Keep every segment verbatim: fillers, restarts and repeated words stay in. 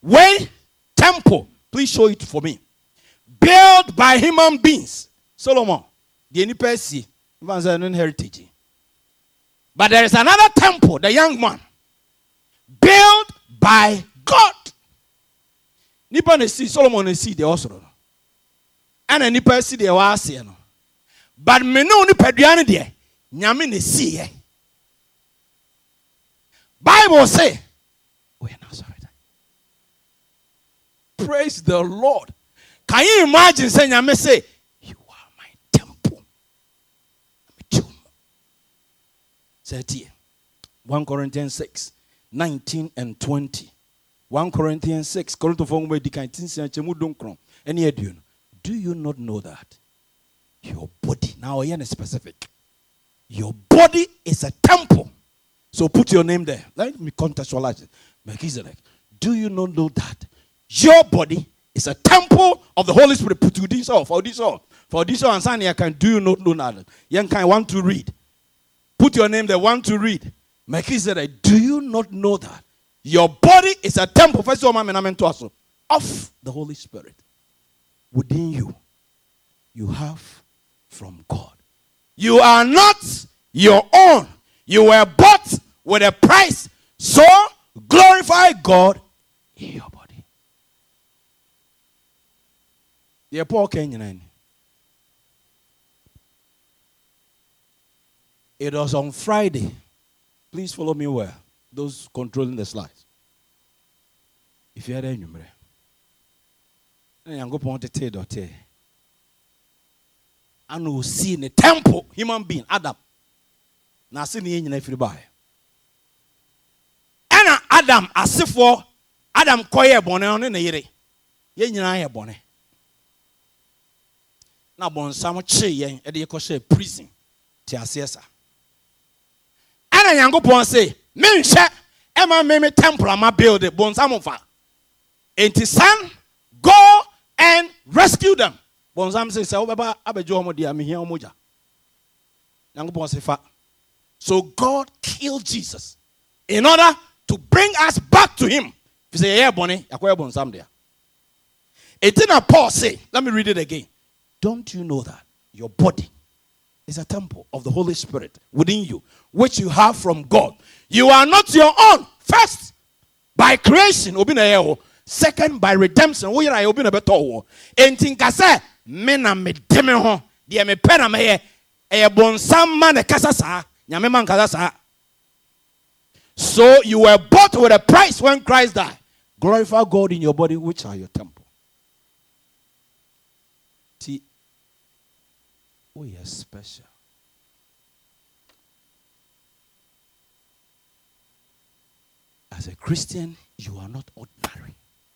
Wait, temple. Please show it for me. Built by human beings. Solomon. The N P heritage. But there is another temple, the young man. Built by God. Nipa ne see Solomon ne see the also. And a nipa see the was. But me no nipa duane de. Nyame ne see. Bible say. Oh, yeah, no, sorry. Praise the Lord. Can you imagine saying, I may say, you are my temple. Say First Corinthians six, nineteen and twenty. First Corinthians six. Do you not know that your body, now again is specific, your body is a temple. So put your name there. Let me contextualize it. Melchizedek, do you not know that your body is a temple of the Holy Spirit? Put you this off, for this off, for this off, and Sanya can do you not know that? Young kind want to read. Put your name there, want to read. Melchizedek, do you not know that your body is a temple, first of all, of the Holy Spirit within you? You have from God. You are not your own. You were bought with a price. So glorify God in your body. Yeah, Paul Kenyan. It was on Friday. Please follow me well. Those controlling the slides. If you had any number, I'm going to tell you. And we'll see in the temple, human being, Adam. Now, see the engine everybody. And Adam, as if for Adam, koye bone on the yere. Yen yina bone. Now, bon, some che yen, and you prison. Tiasiesa. And a young go say, men share, Emma meme temple, my build it, bon, some of her. And his son, go and rescue them. Bon, some say, so, Baba, Abajo, dear, me here, Moja. Young go say, fa. So God killed Jesus in order to bring us back to him. You say, yeah, Bonnie, I bon some there. It didn't Paul say, let me read it again. Don't you know that your body is a temple of the Holy Spirit within you, which you have from God? You are not your own. First, by creation, second, by redemption. We are open a better. And think I say, men are me demo, dear me pena me, a bon some man a casasa. So you were bought with a price when Christ died. Glorify God in your body, which are your temple. See, we are special. As a Christian, you are not ordinary.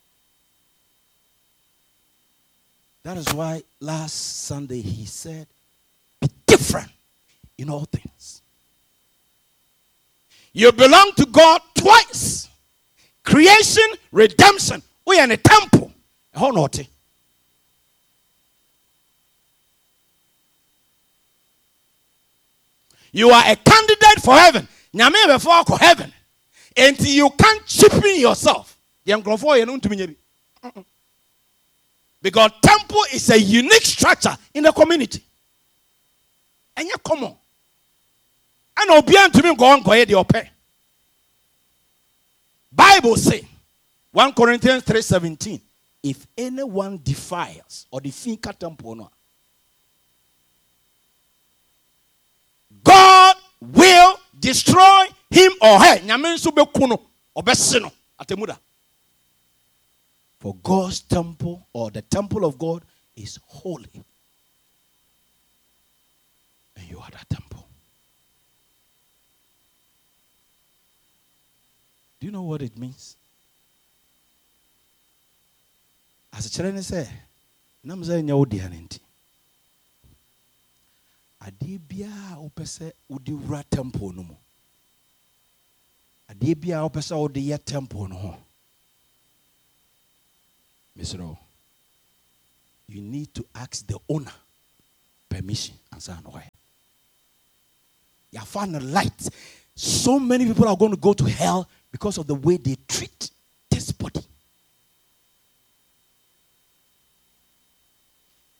That is why last Sunday he said, be different in all things. You belong to God twice. Creation, redemption. We are in a temple. How naughty. You are a candidate for heaven. Nyame before for heaven. Until you can't chip in yourself. Because temple is a unique structure in the community. And you come on. And obian to me go on go the ope. Bible say First Corinthians three seventeen. If anyone defiles or defeats temple, no, God will destroy him or her. For God's temple or the temple of God is holy. And you are that temple. Do you know what it means? As a child say, Namza nyawdi hanenti. Adibia opese udiura temple no mo. Adibia opese odiya temple no ho. Mister You need to ask the owner permission and say no. You found a light. So many people are going to go to hell because of the way they treat this body.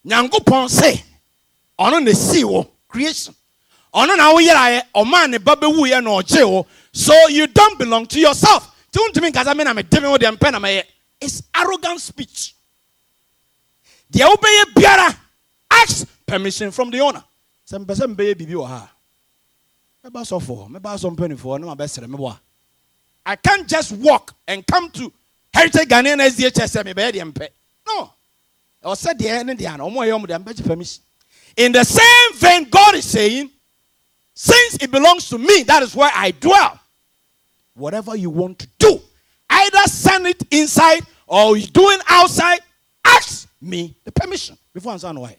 Nyankopɔn say, ɔno na si wo creation. Ɔno na wo yeraye, ɔma ne ba bewu ye na ɔgye wo. So you don't belong to yourself. Don't mean kaza me na me demi wo de mpe na me. It's arrogant speech. The obey biara, ask permission from the owner. Some person be bibi wo ha. Me ba so for, me ba so mpani for, na ma be sere me bo. I can't just walk and come to Heritage Ghanaian S D H S me be de mpe. No. I said the end the an omo yom de mpe permission. In the same vein, God is saying, since it belongs to me, that is where I dwell. Whatever you want to do, either send it inside or you do it outside, ask me the permission before I answer why.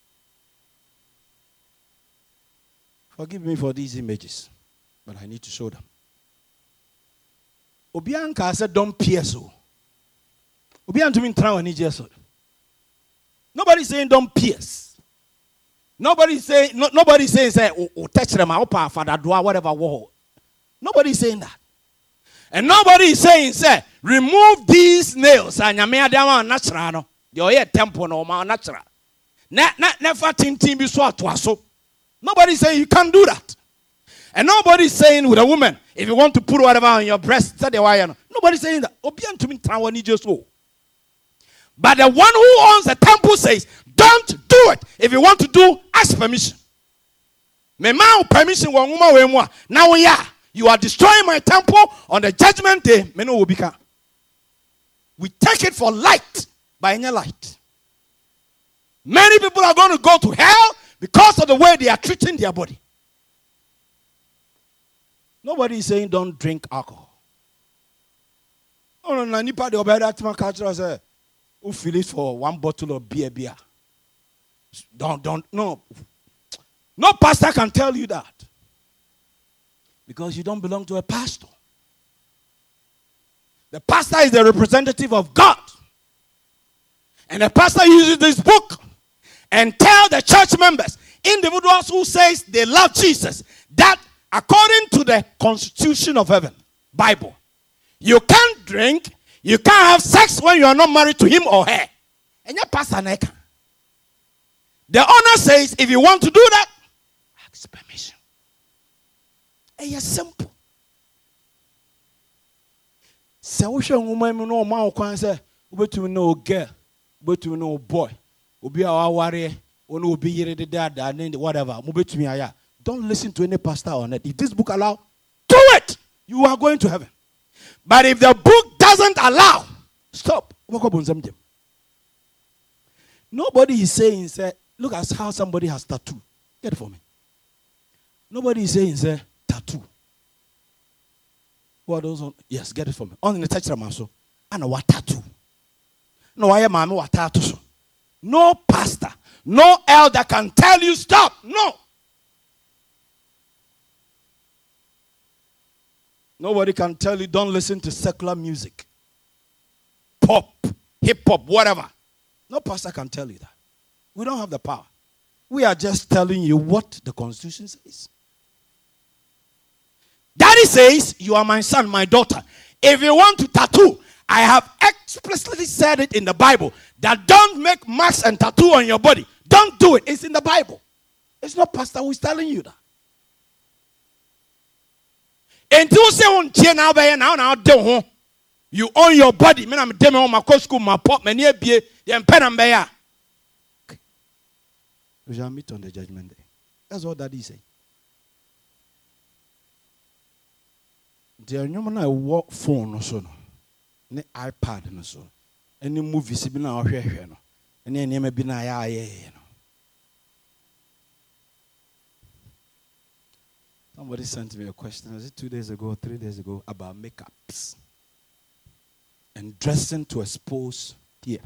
Forgive me for these images, but I need to show them. Obianka said, don't pierce. Obianka mean try and Jesus. Nobody saying don't pierce. Nobody saying no, nobody saying say oh, touch them out father do whatever war. Nobody saying that. And nobody is saying, say, remove these nails. And yamea dama natural no. The oye tempo no ma natural. Na na never tin tin be so to. Nobody is saying you can't do that. And nobody is saying with a woman, if you want to put whatever on your breast, say the wire. Nobody is saying that. Obian to me trawani just so. But the one who owns the temple says, don't do it. If you want to do, ask permission. Me ma permission wa nguma we mo. Now we are. You are destroying my temple on the judgment day. We take it for light by any light. Many people are going to go to hell because of the way they are treating their body. Nobody is saying don't drink alcohol. Oh no, no, nipa de obey that man culture say, who feel it for one bottle of beer, beer. Don't, don't, no. No pastor can tell you that. Because you don't belong to a pastor. The pastor is the representative of God. And the pastor uses this book and tell the church members, individuals who says they love Jesus, that according to the constitution of heaven, Bible, you can't drink, you can't have sex when you are not married to him or her. And your pastor neka. The owner says, if you want to do that, ask permission. It's simple. Se wo hwe nwoma mu no ma wo kwan se obetumi no girl, obetumi no boy, obi a waware, ono obi yire de dada and whatever, obetumi aya. Don't listen to any pastor on it. If this book allow, do it. You are going to heaven. But if the book doesn't allow, stop. Nobody is saying, say, look at how somebody has tattoo. Get it for me. Nobody is saying, say, tattoo. What those on? Yes, get it for me. On the touch so. I know what tattoo. No, I am what tattoo. No pastor, no elder can tell you stop. No. Nobody can tell you don't listen to secular music. Pop, hip hop, whatever. No pastor can tell you that. We don't have the power. We are just telling you what the Constitution says. Daddy says, you are my son, my daughter. If you want to tattoo, I have explicitly said it in the Bible that don't make marks and tattoo on your body. Don't do it. It's in the Bible. It's not pastor who is telling you that. Until say now now now do you own your body. Me I'm dem on my school, my pop, my near be the pen and bear. We shall meet on the judgment day. That's what Daddy say. The new I walk phone or so, ne iPad no so, any movie si bi na ohwe hwe no, any name bi na ya ya no. Somebody sent me a question, was it two days ago, three days ago, about makeups and dressing to expose here.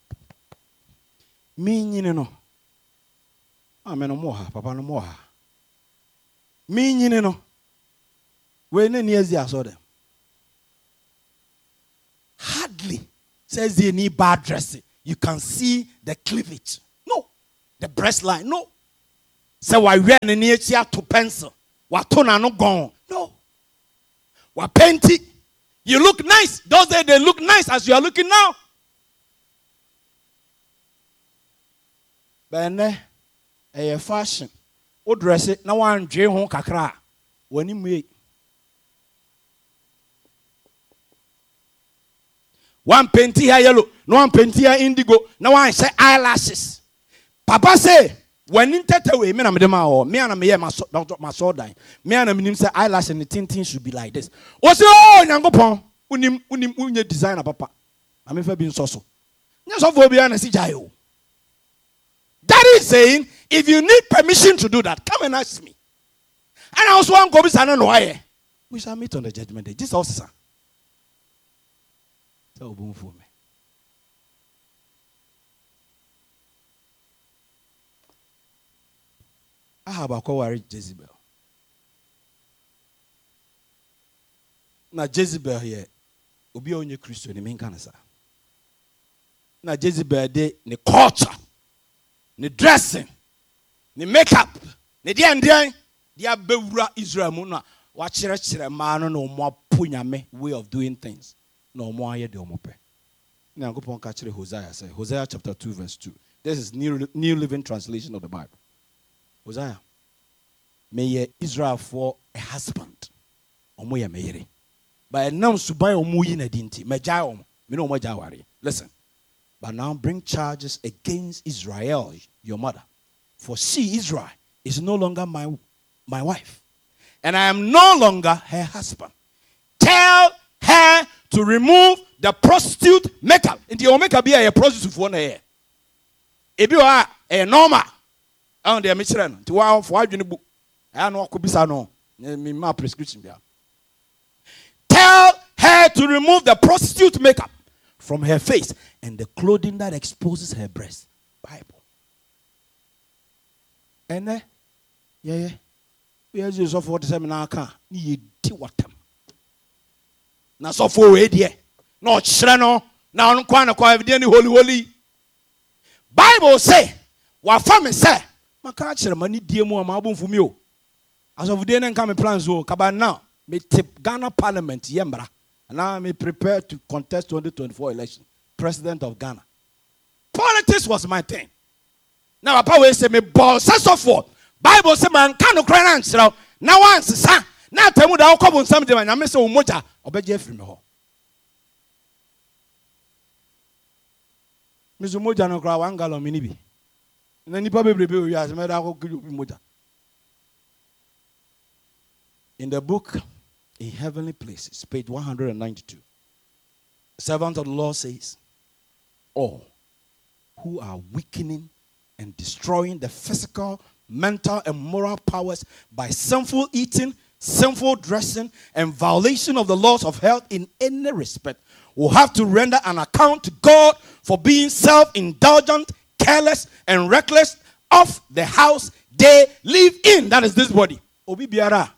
Me, you know, I'm no more, Papa no more. Me, you know, when any years I saw them, hardly says they need bad dressing. You can see the cleavage. No, the breast line. No, so I wear the near to pencil. Watona no gone. No. Wa painty. You look nice. Those days they look nice as you are looking now. Bene a fashion. O dress it, no one dream home kakra. When you make one painty yellow, no one painty indigo, no one say eyelashes. Papa say, when in that way, me and me and me my my sword die. Me and me say eyelash and the tinting should be like this. What's oh, yango pon? Unim unim unye designer papa. I mean for being so so. That is saying, if you need permission to do that, come and ask me. And I also want to go to why. We shall meet on the judgment day. This also, sir. So, boom for me. I have a co-worry Jezebel. Now, Jezebel here, will be on your Christian, the main cancer. Now, Jezebel, the culture, the dressing, the makeup, the D dia bewura Israel mu na wa kire kire ma no no mo apunyame way of doing things no mo aye de omope na ngopon ka kire Hosea say Hosea chapter two verse two. This is new new living translation of the Bible. Hosea, may ye Israel for a husband omo ye meyere by now subai omo yi na dinti meja omo me no mo jawari. Listen, but now bring charges against Israel your mother, for she Israel is no longer my my wife, and I am no longer her husband. Tell her to remove the prostitute makeup. In the makeup be a prostitute for one year. If you are a normal, on the Michelin, to wow for you book, I know could be no, my prescription. Tell her to remove the prostitute makeup from her face and the clothing that exposes her breast. Bible. And then, yeah, yeah. Yes, you so forty-seven now can you do what them? Now so for way there. No shreno. Now on kwana kwa evidently holy holy. Bible say, wa family say, maka chere mani die mu amabun fumi o. As of the come plans o kaba now. Me tip Ghana Parliament yembra. And now me prepare to contest twenty twenty-four election. President of Ghana. Politics was my thing. Now papa we say me boss so forth. Bible say man kanu kra na nkyerɛw na wansesa na atamu da wokɔbo nsam de na me sɛ wo mogya obɛgye afiri me hɔ me so mogya no kra one gallon me ni bi na nipa bebrebe o wiase me da akɔkɔ obi mogya. In the book In Heavenly Places, page one hundred ninety-two, the servant of the Lord says, all who are weakening and destroying the physical, mental, and moral powers by sinful eating, sinful dressing, and violation of the laws of health in any respect will have to render an account to God for being self-indulgent, careless, and reckless of the house they live in. That is this body. Obi biara.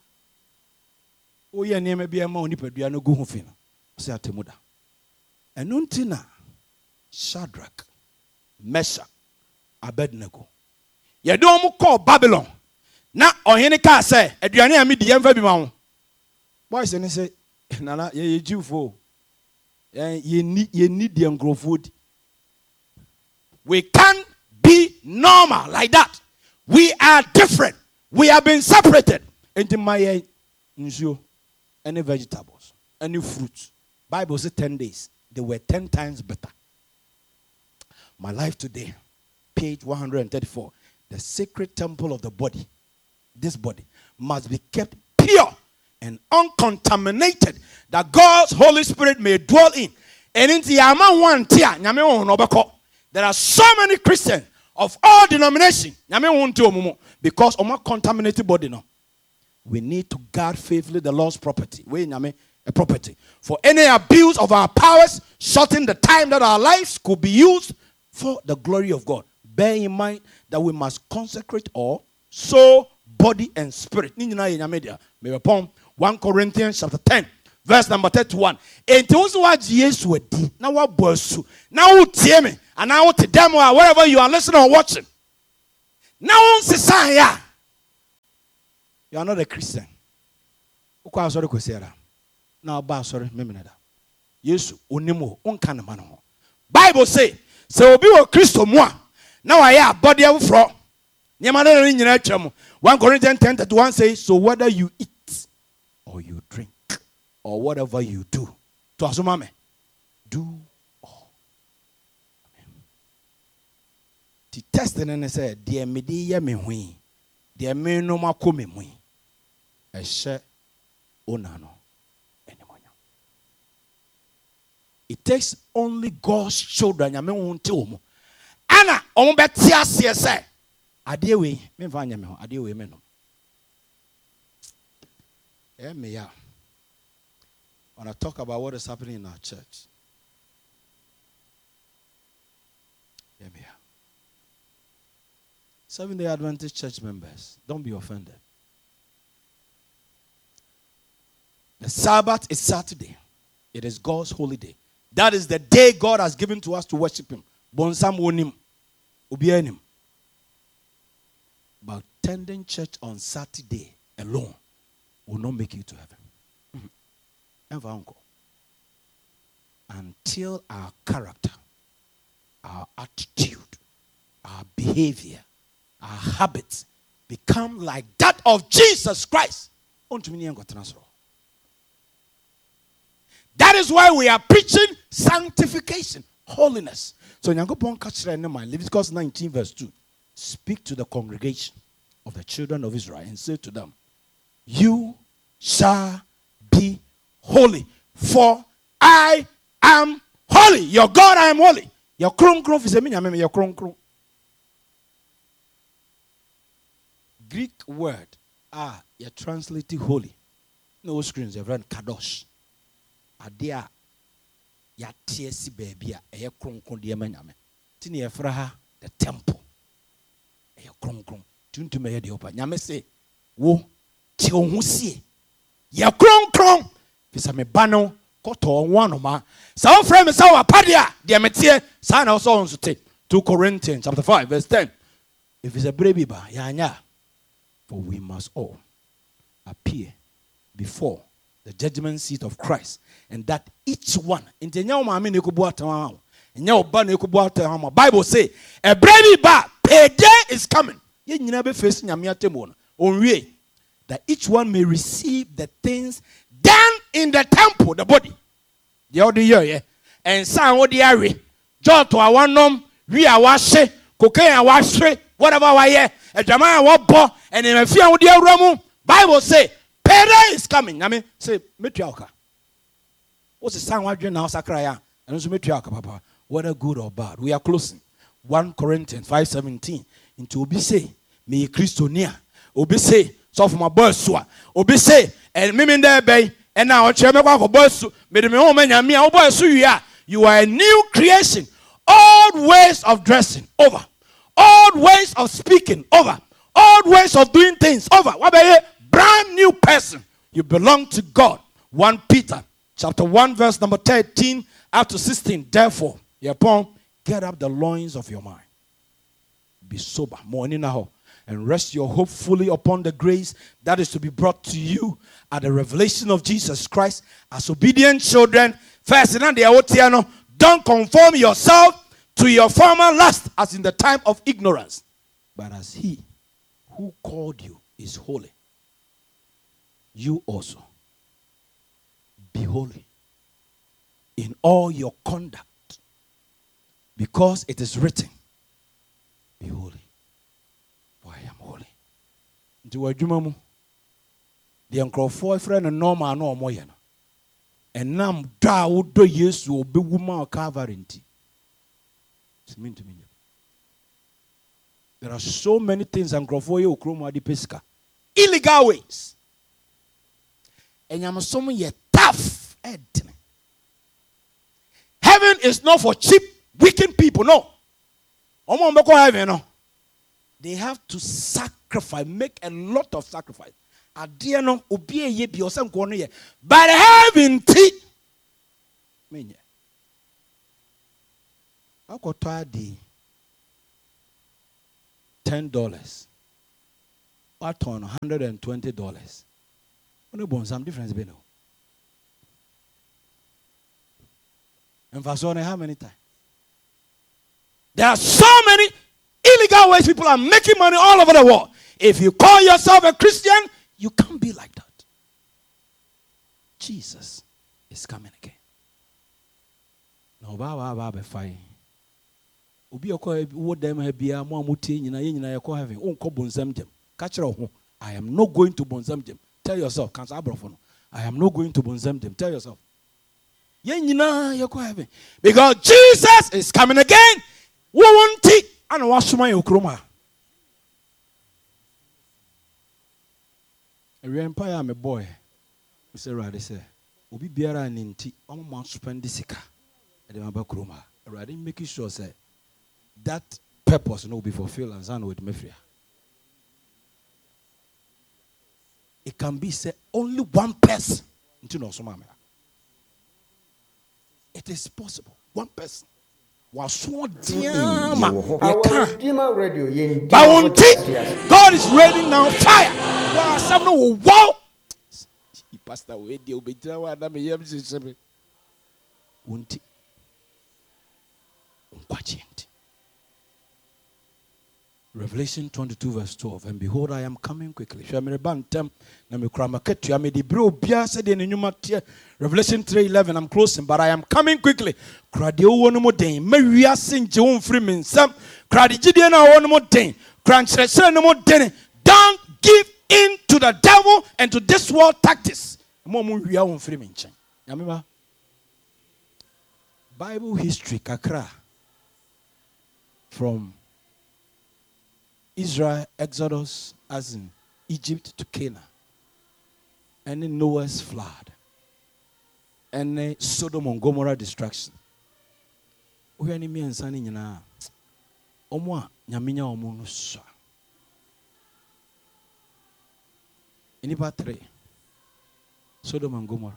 Oye neme biya ma oni pedua no gu ho fi no. Se atemuda. Enu ntina Shadrach, Meshach, Abednego. Ye do mu call Babylon. Na ohene ka say aduane a me di yemfa bi ma ho. Boys ni say nana ye ye Jewfo. Ye ni ye ni di engrofo di. We can't be normal like that. We are different. We have been separated. Into my nsuo, any vegetables, any fruits. Bible says ten days. They were ten times better. My life today, page one hundred thirty-four. The sacred temple of the body, this body, must be kept pure and uncontaminated, that God's Holy Spirit may dwell in. And in the one tia, there are so many Christians of all denominations because of my contaminated body now. We need to guard faithfully the Lord's property. We a property. For any abuse of our powers, shorten the time that our lives could be used for the glory of God. Bear in mind that we must consecrate all soul, body, and spirit. First Corinthians chapter ten, verse number thirty-one. And now what bosu? Now tell me, and now to demo wherever you are listening or watching. Now say you are not a Christian. Now ba sorry memenada. Yesu onimo onkana mano. Bible say, "Se obi wo Kristo mu a, Now I have body of fro. First Corinthians ten thirty-one says, so whether you eat or you drink or whatever you do, to asumame, do all. The testing said, dear media me hui, dear me no ma come me, a share onano anymore. It takes only God's children. I mean, won't tell me. Anna, on betia say, Adewe, me vanya me, adewe me no. Eh me ya. When I talk about what is happening in our church, yeah me ya. Seventh-day Adventist church members, don't be offended. The Sabbath is Saturday. It is God's holy day. That is the day God has given to us to worship Him. Bonsam wonim, ubienim. But attending church on Saturday alone will not make you to heaven. Never, uncle. Until our character, our attitude, our behavior, our habits become like that of Jesus Christ. That is why we are preaching sanctification, holiness. So, Leviticus nineteen, verse two. Speak to the congregation of the children of Israel and say to them, you shall be holy, for I am holy. Your God, I am holy. Your krum krum is a meaning, your krum krum. Greek word, ah, you translate holy. No screens, you've run kadosh. Adia, ya tiesi baby, a ye krum krum diamanyame. Tini efraha, the temple. A ye krum krum. Tune to me, the open. Yame say, wo, ti onhusie. Ya krum krum. Fisa me bano, koto one ma. Sa frame is our padia, diametie, sign also on to two Corinthians chapter five, verse ten. If it's a baby ba, ya nya. For we must all appear before the judgment seat of Christ, and that each one, in the Bible say, a baby ba, payday is coming. That each one may receive the things done in the temple, the body. The other year, yeah. And some of the area, John to our nom, we are washe, cocaine and wash, whatever way, a Jamaica what bo, and in a few of the Romu, Bible say, payday is coming. I mean, say, Metrialka. What's the sound watching now, Sakraya? And also Metrialka, Papa. Whether good or bad. We are closing. First Corinthians five seventeen. Into Obi say, me Christo near. Obi say, so for my boy swa. Obi say, and me in there bay, and now I'll check for boys. Me the home and me, oh boy, so you are. You are a new creation. Old ways of dressing, over. Old ways of speaking, over. Old ways of doing things, over. What about you? Brand new person. You belong to God. First Peter chapter one, verse number thirteen up to sixteen. Therefore, hereupon, get up the loins of your mind. Be sober, morning now, and rest your hope fully upon the grace that is to be brought to you at the revelation of Jesus Christ. As obedient children, first in the don't conform yourself to your former lust as in the time of ignorance, but as He who called you is holy, you also be holy in all your conduct, because it is written, be holy, for I am holy. Do a jumamu. The uncle friend and normal no more. And now da would do yes will be woman covering. It's mean to me. There are so many things and grofoyo chroma di pesca. Illegal ways. And I'm assuming you're tough. Heaven is not for cheap, wicked people. No. They have to sacrifice, make a lot of sacrifice. But heaven, I got tired the ten dollars. What on one hundred and twenty dollars? Some difference, be no. And for so how many times? There are so many illegal ways people are making money all over the world. If you call yourself a Christian, you can't be like that. Jesus is coming again. No, Baba, Baba, fine. Obi okọ wo dem ha bia mo amutie nyina ye nyina ye kọ heaven on kọ bonsam dem ka kire ho I am not going to bonsam dem. Tell yourself cancer abrofo no I am not going to bonsam dem. Tell yourself ye nyina ye kọ heaven because Jesus is coming again. Wo wonti ana wasoma ye okroma a empire me boy Mister Rade say obi biara ni nti omo ma spend sika e de maba kroma Rade making sure say that purpose no be fulfilled and son with Mefria. It can be said only one person. It is possible. One person. Was so diama. God is raining now fire. Wow. Pastor, we deal with Unti. Unquachent. Revelation twenty-two verse twelve. And behold, I am coming quickly. Revelation three eleven. I'm closing, but I am coming quickly. Don't give in to the devil and to this world tactics. Bible history, Kakra. From Israel, Exodus, as in Egypt to Canaan, and in Noah's flood, and the Sodom and Gomorrah destruction. We are enemy and son in na. Omwa nyaminya omunusa. Inipa three. Sodom and Gomorrah.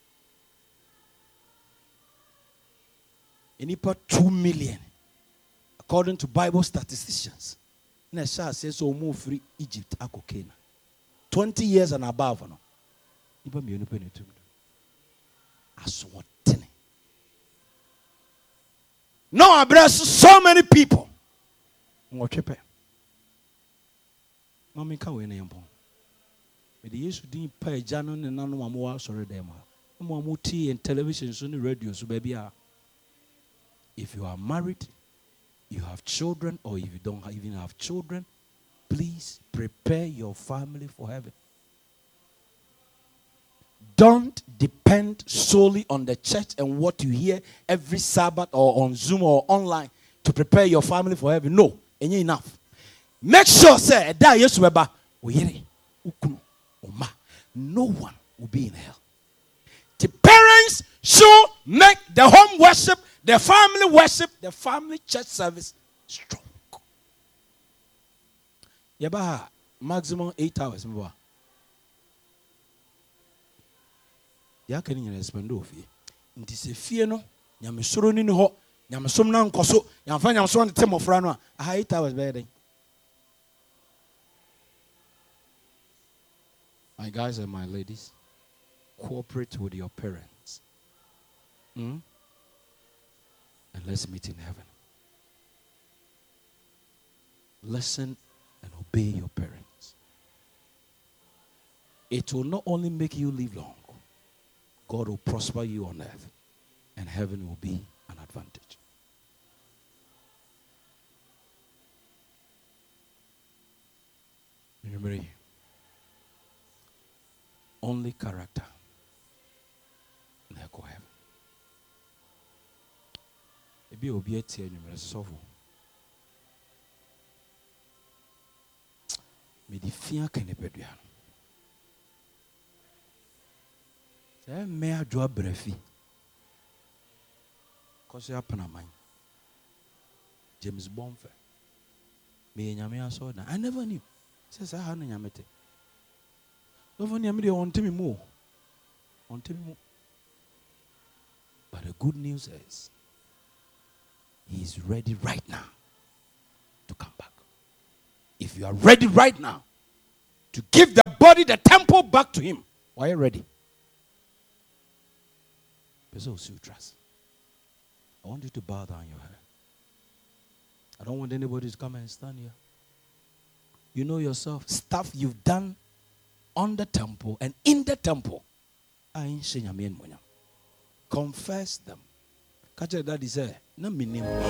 Inipa two million, according to Bible statisticians. Nesha says so move free Egypt ako Canaan. Twenty years and above no. Iba mi onipa netum. Aswotene. No address so many people. Ngochepe. Mami ka we na yempo. Me de Yesu din pa eja no ne nanu amoa sori dem ha. Mo amuti in television so ni radio so baby a. If you are married, you have children, or if you don't even have children, please prepare your family for heaven. Don't depend solely on the church and what you hear every Sabbath or on Zoom or online to prepare your family for heaven. No, ain't enough. Make sure, say, that yes, weba, no one will be in hell. The parents should make the home worship, the family worship, the family church service strong. Yaba maximum eight hours. Ya can you spend off ye? Inti se fie no, nyamesoro ni ho, nyamesom na nkoso, yamfa nyameso na tem ofra no a, aha eight hours be den. My guys and my ladies, cooperate with your parents. Hmm? And let's meet in heaven. Listen and obey your parents. It will not only make you live long, God will prosper you on earth, and heaven will be an advantage. Remember, only character in heaven. Ebi obi etie nwumere sofo. Me di fia kene pedua no. Se me adwo abrafi. Koso apana man. James Bonfe. Me nyame aso na. I never knew. Say say ha no nyamete. No for nyame de ontimi mu. Ontimi mu. But the good news is he is ready right now to come back. If you are ready right now to give the body, the temple back to him, why are you ready? I want you to bow down your head. I don't want anybody to come and stand here. You know yourself, stuff you've done on the temple and in the temple. Confess them. Catch that he said, no minimum.